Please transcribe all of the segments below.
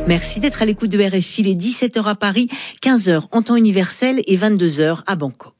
Merci d'être à l'écoute de RFI. Il est 17h à Paris, 15h en temps universel et 22h à Bangkok.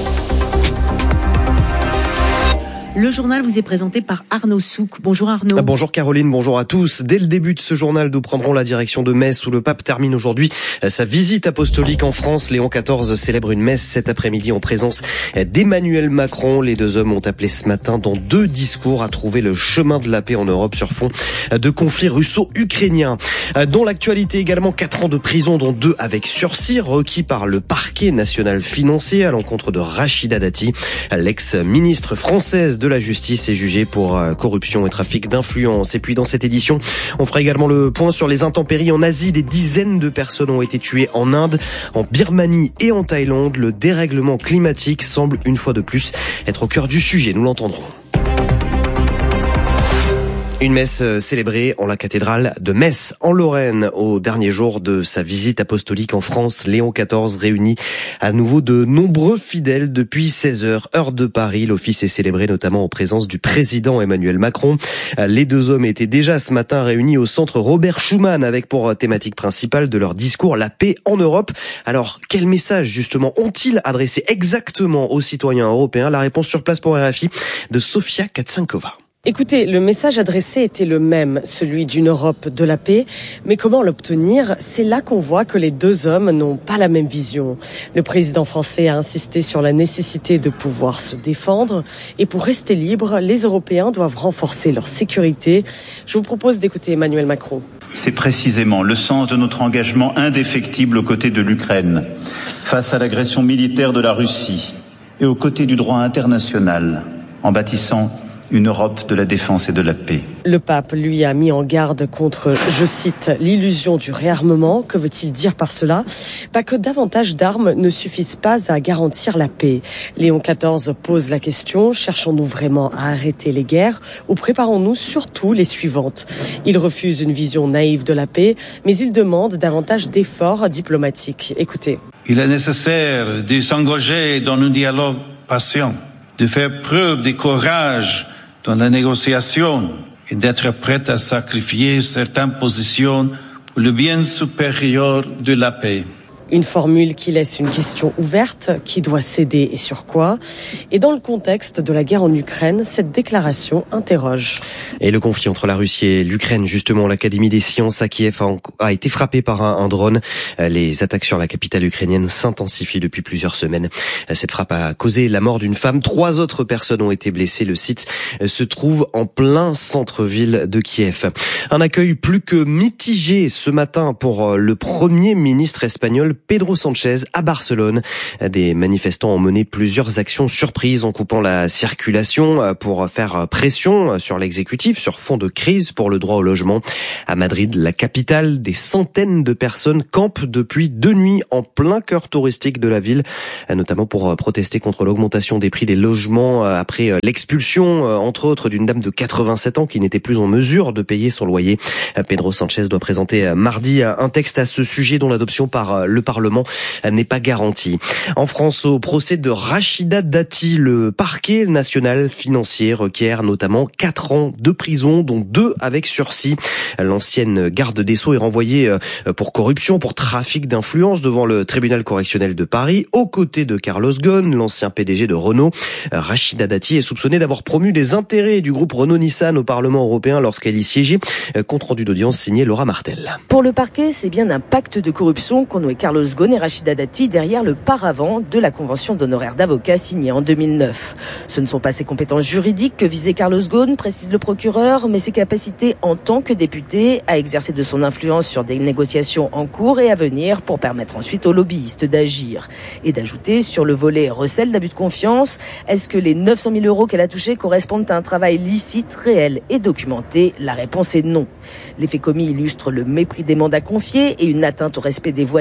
Le journal vous est présenté par Arnaud Souk. Bonjour Arnaud. Bonjour Caroline, bonjour à tous. Dès le début de ce journal, nous prendrons la direction de Metz où le pape termine aujourd'hui sa visite apostolique en France. Léon XIV célèbre une messe cet après-midi en présence d'Emmanuel Macron. Les deux hommes ont appelé ce matin dans 2 discours à trouver le chemin de la paix en Europe sur fond de conflits russo-ukrainiens. Dans l'actualité également, 4 ans de prison dont 2 avec sursis requis par le parquet national financier à l'encontre de Rachida Dati. L'ex-ministre française de la justice est jugée pour corruption et trafic d'influence. Et puis dans cette édition, on fera également le point sur les intempéries en Asie. Des dizaines de personnes ont été tuées en Inde, en Birmanie et en Thaïlande. Le dérèglement climatique semble une fois de plus être au cœur du sujet. Nous l'entendrons. Une messe célébrée en la cathédrale de Metz, en Lorraine, au dernier jour de sa visite apostolique en France. Léon XIV réunit à nouveau de nombreux fidèles depuis 16h, heure de Paris. L'office est célébré notamment en présence du président Emmanuel Macron. Les deux hommes étaient déjà ce matin réunis au centre Robert Schuman avec pour thématique principale de leur discours la paix en Europe. Alors, quel message justement ont-ils adressé exactement aux citoyens européens? La réponse sur place pour RFI de Sofia Katsankova. Écoutez, le message adressé était le même, celui d'une Europe de la paix. Mais comment l'obtenir? C'est là qu'on voit que les deux hommes n'ont pas la même vision. Le président français a insisté sur la nécessité de pouvoir se défendre. Et pour rester libres, les Européens doivent renforcer leur sécurité. Je vous propose d'écouter Emmanuel Macron. C'est précisément le sens de notre engagement indéfectible aux côtés de l'Ukraine, face à l'agression militaire de la Russie et aux côtés du droit international, en bâtissant une Europe de la défense et de la paix. Le pape, lui, a mis en garde contre, je cite, l'illusion du réarmement. Que veut-il dire par cela? Que davantage d'armes ne suffisent pas à garantir la paix. Léon XIV pose la question, cherchons-nous vraiment à arrêter les guerres ou préparons-nous surtout les suivantes? Il refuse une vision naïve de la paix, mais il demande davantage d'efforts diplomatiques. Écoutez. Il est nécessaire de s'engager dans un dialogue patient, de faire preuve de courage dans la négociation et d'être prêt à sacrifier certaines positions pour le bien supérieur de la paix. Une formule qui laisse une question ouverte, qui doit céder et sur quoi? Et dans le contexte de la guerre en Ukraine, cette déclaration interroge. Et le conflit entre la Russie et l'Ukraine, justement, l'Académie des sciences à Kiev a été frappée par un drone. Les attaques sur la capitale ukrainienne s'intensifient depuis plusieurs semaines. Cette frappe a causé la mort d'une femme. 3 autres personnes ont été blessées. Le site se trouve en plein centre-ville de Kiev. Un accueil plus que mitigé ce matin pour le Premier ministre espagnol Pedro Sánchez à Barcelone. Des manifestants ont mené plusieurs actions surprises en coupant la circulation pour faire pression sur l'exécutif sur fond de crise pour le droit au logement. À Madrid, la capitale, des centaines de personnes campent depuis 2 nuits en plein cœur touristique de la ville, notamment pour protester contre l'augmentation des prix des logements après l'expulsion, entre autres, d'une dame de 87 ans qui n'était plus en mesure de payer son loyer. Pedro Sánchez doit présenter mardi un texte à ce sujet dont l'adoption par le Parlement n'est pas garantie. En France, au procès de Rachida Dati, le parquet national financier requiert notamment 4 ans de prison, dont 2 avec sursis. L'ancienne garde des Sceaux est renvoyée pour corruption, pour trafic d'influence devant le tribunal correctionnel de Paris, aux côtés de Carlos Ghosn, l'ancien PDG de Renault. Rachida Dati est soupçonnée d'avoir promu les intérêts du groupe Renault-Nissan au Parlement européen lorsqu'elle y siégeait. Compte rendu d'audience signé Laura Martel. Pour le parquet, c'est bien un pacte de corruption qu'ont noué Carlos Ghosn et Rachida Dati derrière le paravent de la convention d'honoraires d'avocats signée en 2009. Ce ne sont pas ses compétences juridiques que visait Carlos Ghosn, précise le procureur, mais ses capacités en tant que député à exercer de son influence sur des négociations en cours et à venir pour permettre ensuite aux lobbyistes d'agir. Et d'ajouter sur le volet recel d'abus de confiance, est-ce que les 900 000 € qu'elle a touchés correspondent à un travail licite, réel et documenté? La réponse est non. Les faits commis illustrent le mépris des mandats confiés et une atteinte au respect des voix des citoyens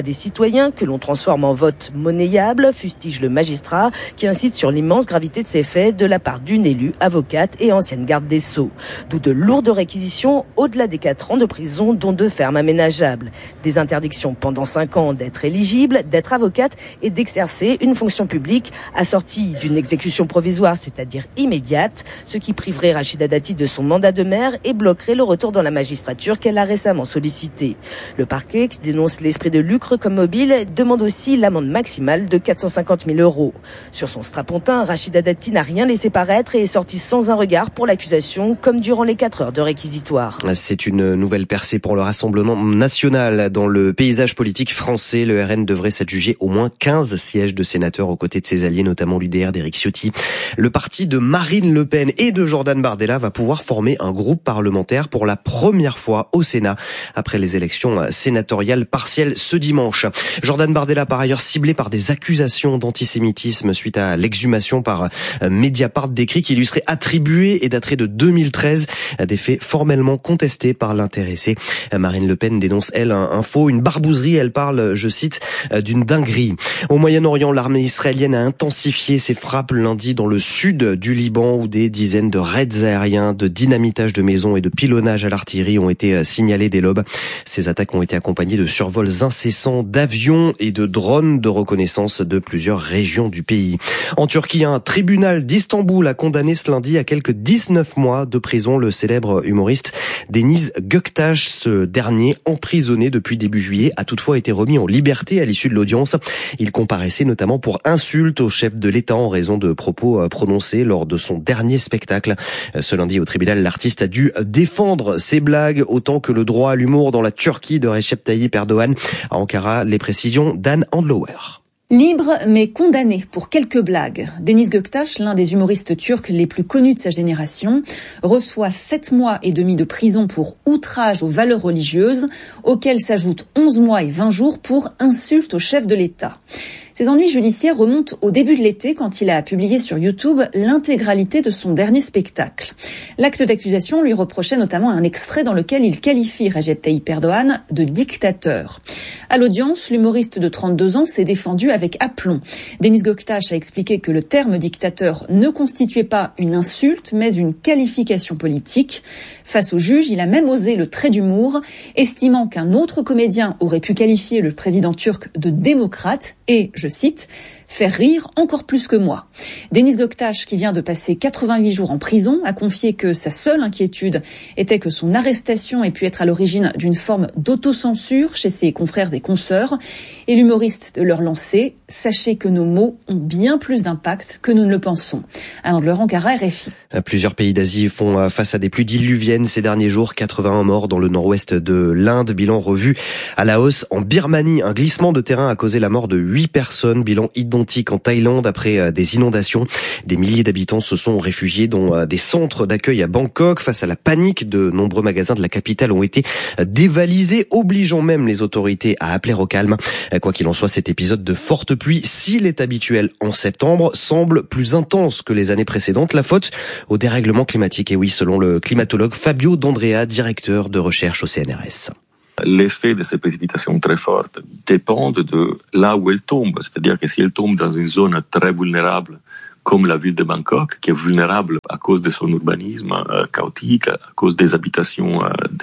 citoyen que l'on transforme en vote monnayable, fustige le magistrat qui incite sur l'immense gravité de ces faits de la part d'une élue, avocate et ancienne garde des Sceaux. D'où de lourdes réquisitions au-delà des 4 ans de prison, dont 2 fermes aménageables. Des interdictions pendant 5 ans d'être éligible, d'être avocate et d'exercer une fonction publique assortie d'une exécution provisoire, c'est-à-dire immédiate, ce qui priverait Rachida Dati de son mandat de maire et bloquerait le retour dans la magistrature qu'elle a récemment sollicité. Le parquet, qui dénonce l'esprit de lucre comme mobile, demande aussi l'amende maximale de 450 000 €. Sur son strapontin, Rachida Dati n'a rien laissé paraître et est sortie sans un regard pour l'accusation, comme durant les 4 heures de réquisitoire. C'est une nouvelle percée pour le Rassemblement national. Dans le paysage politique français, le RN devrait s'adjuger au moins 15 sièges de sénateurs aux côtés de ses alliés, notamment l'UDR d'Éric Ciotti. Le parti de Marine Le Pen et de Jordan Bardella va pouvoir former un groupe parlementaire pour la première fois au Sénat, après les élections sénatoriales partielles ce dimanche. Jordan Bardella, par ailleurs ciblé par des accusations d'antisémitisme suite à l'exhumation par Mediapart d'écrits qui lui seraient attribués et dateraient de 2013, des faits formellement contestés par l'intéressé. Marine Le Pen dénonce, elle, un faux, une barbouzerie. Elle parle, je cite, d'une dinguerie. Au Moyen-Orient, l'armée israélienne a intensifié ses frappes lundi dans le sud du Liban, où des dizaines de raids aériens, de dynamitage de maisons et de pilonnage à l'artillerie ont été signalés dès l'aube. Ces attaques ont été accompagnées de survols incessants d'avions et de drones de reconnaissance de plusieurs régions du pays. En Turquie, un tribunal d'Istanbul a condamné ce lundi à quelques 19 mois de prison le célèbre humoriste Deniz Göktaş. Ce dernier, emprisonné depuis début juillet, a toutefois été remis en liberté à l'issue de l'audience. Il comparaissait notamment pour insulte au chef de l'État en raison de propos prononcés lors de son dernier spectacle. Ce lundi, au tribunal, l'artiste a dû défendre ses blagues autant que le droit à l'humour dans la Turquie de Recep Tayyip Erdogan. À Ankara, les précisions d'Anne Handlower. Libre mais condamné pour quelques blagues. Deniz Göktaş, l'un des humoristes turcs les plus connus de sa génération, reçoit 7 mois et demi de prison pour outrage aux valeurs religieuses, auxquels s'ajoutent 11 mois et 20 jours pour insulte au chef de l'État. Ses ennuis judiciaires remontent au début de l'été quand il a publié sur YouTube l'intégralité de son dernier spectacle. L'acte d'accusation lui reprochait notamment un extrait dans lequel il qualifie Recep Tayyip Erdogan de dictateur. À l'audience, l'humoriste de 32 ans s'est défendu avec aplomb. Deniz Göktaş a expliqué que le terme dictateur ne constituait pas une insulte, mais une qualification politique. Face au juge, il a même osé le trait d'humour, estimant qu'un autre comédien aurait pu qualifier le président turc de démocrate et, je cite, faire rire encore plus que moi. Deniz Göktaş, qui vient de passer 88 jours en prison, a confié que sa seule inquiétude était que son arrestation ait pu être à l'origine d'une forme d'autocensure chez ses confrères et consoeurs. Et l'humoriste de leur lancer, sachez que nos mots ont bien plus d'impact que nous ne le pensons. Anne Handlower, Ankara, RFI. Plusieurs pays d'Asie font face à des pluies diluviennes ces derniers jours. 81 morts dans le nord-ouest de l'Inde. Bilan revu à la hausse en Birmanie. Un glissement de terrain a causé la mort de 8 personnes. Bilan identique en Thaïlande après des inondations. Des milliers d'habitants se sont réfugiés dans des centres d'accueil à Bangkok. Face à la panique, de nombreux magasins de la capitale ont été dévalisés, obligeant même les autorités à appeler au calme. Quoi qu'il en soit, cet épisode de forte pluie, s'il est habituel en septembre, semble plus intense que les années précédentes. La faute au dérèglement climatique. Et oui, selon le climatologue Fabio D'Andrea, directeur de recherche au CNRS. L'effet de ces précipitations très fortes dépend de là où elles tombent. C'est-à-dire que si elles tombent dans une zone très vulnérable, comme la ville de Bangkok, qui est vulnérable à cause de son urbanisme chaotique, à cause des habitations,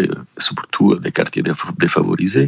surtout des quartiers défavorisés,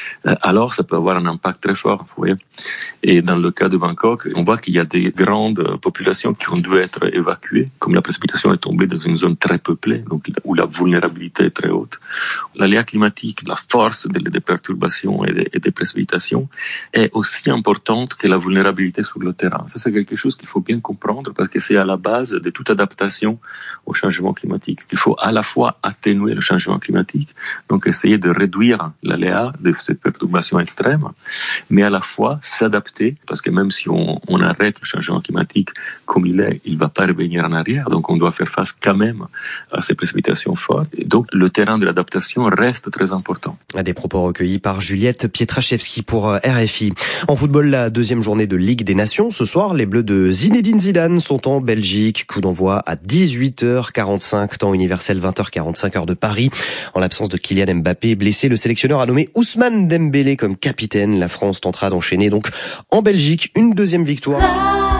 alors ça peut avoir un impact très fort. Vous voyez. Et dans le cas de Bangkok, on voit qu'il y a des grandes populations qui ont dû être évacuées, comme la précipitation est tombée dans une zone très peuplée, donc où la vulnérabilité est très haute. L'aléa climatique, la force des perturbations et des précipitations est aussi importante que la vulnérabilité sur le terrain. Ça, c'est quelque chose qu'il faut bien comprendre, parce que c'est à la base de toute adaptation au changement climatique. Il faut à la fois atténuer le changement climatique, donc essayer de réduire l'aléa de ces perturbations extrêmes, mais à la fois s'adapter, parce que même si on arrête le changement climatique comme il est, il ne va pas revenir en arrière, donc on doit faire face quand même à ces précipitations fortes. Et donc le terrain de l'adaptation reste très important. Des propos recueillis par Juliette Pietraszewski pour RFI. En football, la deuxième journée de Ligue des Nations. Ce soir, les Bleus de Zinedine Zidane Zidane sont en Belgique. Coup d'envoi à 18h45, temps universel 20h45 heure de Paris. En l'absence de Kylian Mbappé blessé, le sélectionneur a nommé Ousmane Dembélé comme capitaine. La France tentera d'enchaîner donc en Belgique une deuxième victoire.